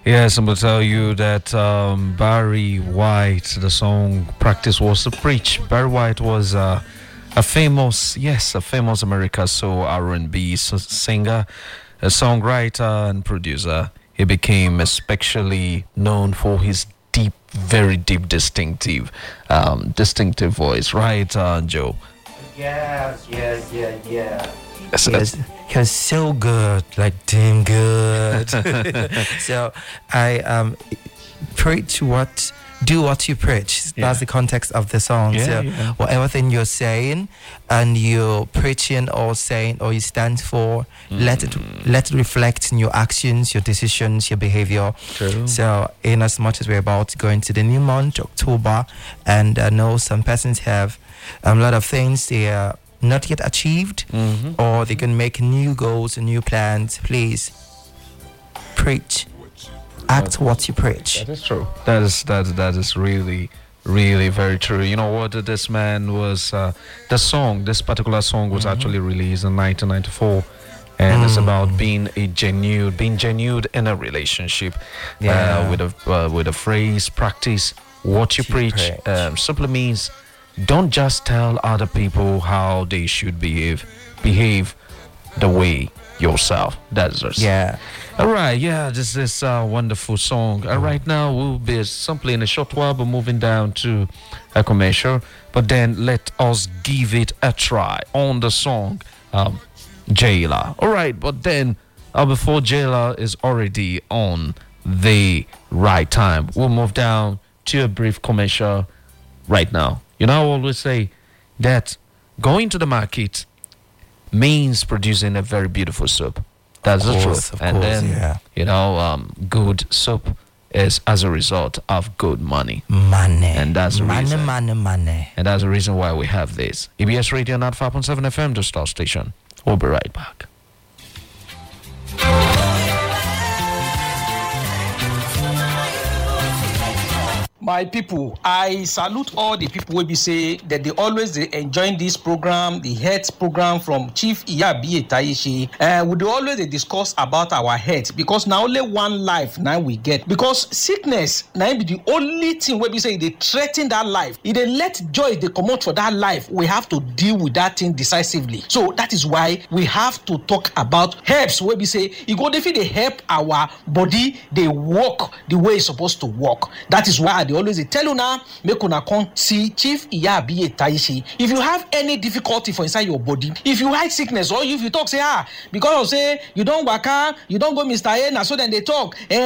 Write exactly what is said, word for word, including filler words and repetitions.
Yes, I'm going to tell you that um, Barry White, the song Practice Was to Preach. Barry White was uh, a famous, yes, a famous American soul R and B s- singer, a songwriter and producer. He became especially known for his deep, very deep, distinctive, um, distinctive voice, right, uh, Joe? Yes, yes, yeah, yeah. Yes, Yes, he was so good, like damn good. So I um preach what do what you preach. Yeah. That's the context of the song. Yeah, so yeah. whatever thing you're saying and you're preaching or saying or you stand for, let it let it reflect in your actions, your decisions, your behavior. True. So in as much as we're about to go into the new month, October, and I know some persons have um, a lot of things they are not yet achieved, Mhm. or they can make new goals and new plans. Please preach, act what you preach. That is true. That is that that is really really very true. You know what? This man was uh, the song. This particular song was actually released in nineteen ninety-four, and it's about being a genuine, being genuine in a relationship. Yeah. Uh, with a uh, with a phrase, practice what you You preach. preach. Um, simply means don't just tell other people how they should behave. Behave the way yourself. That's us. Yeah. All right, yeah, this is a wonderful song. Uh, right now, we'll be simply in a short while, but moving down to a commercial. But then let us give it a try on the song, um, Jailer. All right, but then uh, before Jailer is already on the right time, we'll move down to a brief commercial right now. You know, I always say that going to the market means producing a very beautiful soup. That's the course, truth. of And course, then, yeah. you know, um, good soup is as a result of good money. Money. And that's the money, reason. money, money. And that's the reason why we have this. E B S Radio ninety-five point seven F M, the Star Station. We'll be right back. My people, I salute all the people wey be say that they always dey enjoying this program, the health program from Chief Iyabi Tayeshi. Uh, we dey always dey discuss about our health because na only one life na we get. Because sickness na im be the only thing wey be say e dey threa ten that life. E dey let joy dey comot for that life. We have to deal with that thing decisively. So that is why we have to talk about herbs wey be say e go dey fit dey help our body dey work the way e suppose to work. That is why I dey always dey tell una make una come see Chief Iyabi Tayeshi. If you have any difficulty for inside your body, if you hide sickness or if you talk say ah because of say you don waka, you don go Mister A na so dem dey talk. Eh,